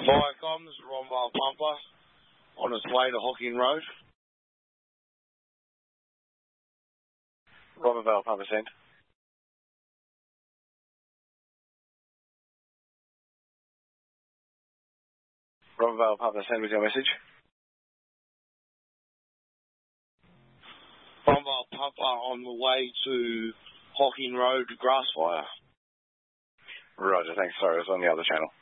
Viacom, this is Ronvale Pumper on its way to Hocking Road. Ronvale Pumper sent. Ronvale Pumper send with your message. Ronvale Pumper on the way to Hocking Road, Grassfire. Roger, thanks. Sorry, I was on the other channel.